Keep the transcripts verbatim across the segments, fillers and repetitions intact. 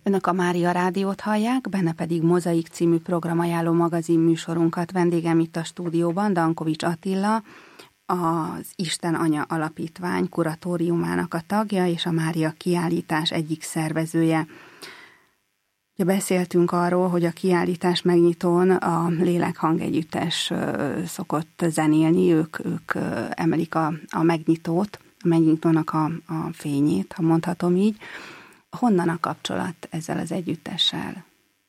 Önök a Mária Rádiót hallják, benne pedig Mozaik című programajánló magazin műsorunkat. Vendégem itt a stúdióban Dankovics Attila, az Isten Anya Alapítvány kuratóriumának a tagja és a Mária kiállítás egyik szervezője. Ja, beszéltünk arról, hogy a kiállítás megnyitón a Lélekhang Együttes szokott zenélni, ők, ők emelik a, a megnyitót, a megnyitónak a, a fényét, ha mondhatom így. Honnan a kapcsolat ezzel az együttessel?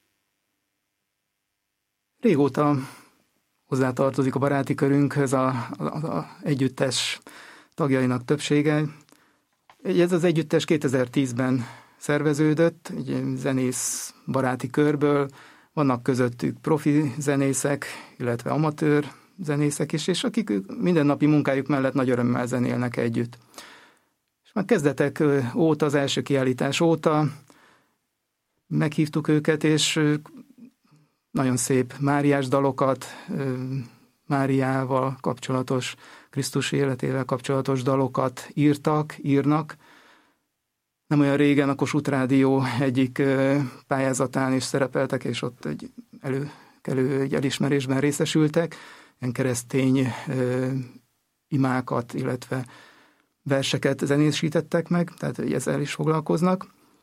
Régóta hozzátartozik a baráti körünkhöz az együttes tagjainak többsége. Ez az együttes kétezer-tízben szerveződött, egy zenész baráti körből, vannak közöttük profi zenészek, illetve amatőr zenészek is, és akik mindennapi munkájuk mellett nagy örömmel zenélnek együtt. És már kezdetek óta, az első kiállítás óta meghívtuk őket, és nagyon szép máriás dalokat, Máriával kapcsolatos, Krisztus életével kapcsolatos dalokat írtak, írnak. Nem olyan régen a Kossuth Rádió egyik pályázatán is szerepeltek, és ott egy előkelő egy elismerésben részesültek. Ilyen keresztény imákat, illetve verseket zenésítettek meg, tehát ezzel is foglalkoznak.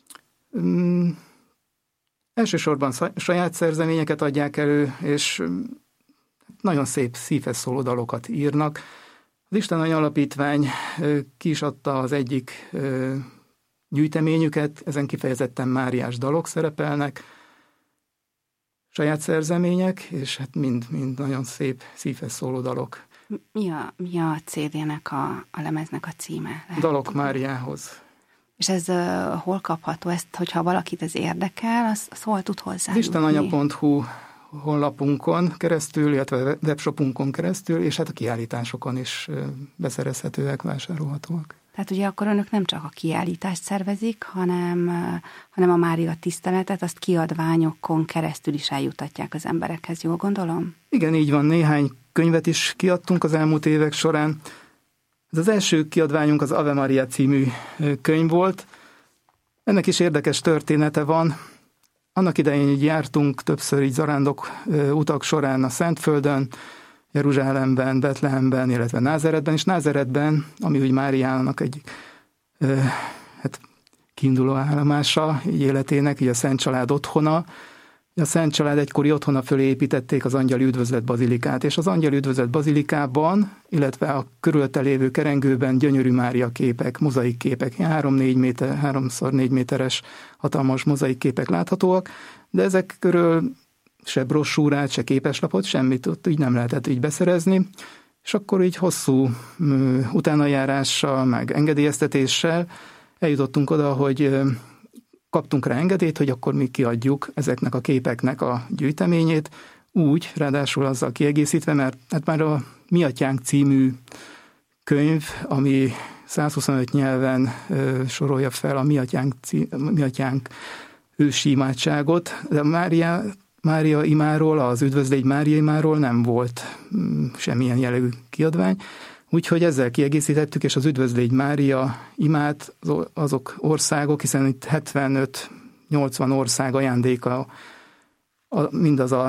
Um, elsősorban saját szerzeményeket adják elő, és nagyon szép szívhez szóló dalokat írnak. Az Isten Anya Alapítvány ki is adta az egyik gyűjteményüket, ezen kifejezetten máriás dalok szerepelnek, saját szerzemények, és hát mind, mind nagyon szép szívhez szóló dalok. Mi a, mi a cé dé-nek, a, a lemeznek a címe? Lehet Dalok tudni? Máriához. És ez uh, hol kapható? Ezt, hogyha valakit ez érdekel, az, az hol tud hozzájutni? istenanya pont hu honlapunkon keresztül, illetve webshopunkon keresztül, és hát a kiállításokon is beszerezhetőek, vásárolhatóak. Tehát ugye akkor önök nem csak a kiállítást szervezik, hanem, hanem a Mária tiszteletet, azt kiadványokon keresztül is eljutatják az emberekhez, jól gondolom? Igen, így van. Néhány könyvet is kiadtunk az elmúlt évek során. Ez az első kiadványunk az Ave Maria című könyv volt. Ennek is érdekes története van. Annak idején így jártunk többször így zarándok utak során a Szentföldön, Jeruzsálemben, Betlehemben, illetve Názáretben, és Názáretben, ami úgy Máriának egy ö, hát, kiinduló állomása így életének, így a Szent Család otthona. A Szent Család egykori otthona fölé építették az Angyali Üdvözlet Bazilikát, és az Angyali Üdvözlet Bazilikában, illetve a körülötte lévő kerengőben gyönyörű Mária képek, mozaik képek, három-négy méter, háromszor négy méteres hatalmas mozaik képek láthatóak, de ezek körül se brossúrát, se képeslapot, semmit ott így nem lehetett így beszerezni, és akkor így hosszú utánajárással, meg engedélyeztetéssel eljutottunk oda, hogy kaptunk rá engedélyt, hogy akkor mi kiadjuk ezeknek a képeknek a gyűjteményét, úgy, ráadásul azzal kiegészítve, mert hát már a Mi Atyánk című könyv, ami százhuszonöt nyelven sorolja fel a Mi Atyánk, cí, Mi Atyánk ősi imádságot, de Mária Mária imáról, az Üdvözlégy Mária imáról nem volt semmilyen jellegű kiadvány, úgyhogy ezzel kiegészítettük, és az Üdvözlégy Mária imát azok országok, hiszen itt hetvenöt-nyolcvan ország ajándéka, mindaz a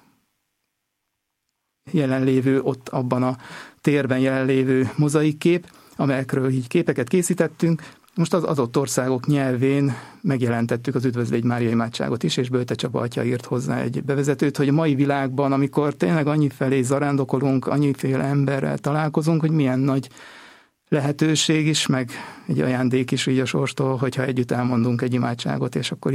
jelenlévő, ott abban a térben jelenlévő mozaikkép, amelyekről így képeket készítettünk. Most az adott országok nyelvén megjelentettük az Üdvözlégy Mária imádságot is, és Bölte Csaba atya írt hozzá egy bevezetőt, hogy a mai világban, amikor tényleg annyifelé zarándokolunk, annyiféle emberrel találkozunk, hogy milyen nagy lehetőség is, meg egy ajándék is így a sorstól, hogyha együtt elmondunk egy imádságot, és akkor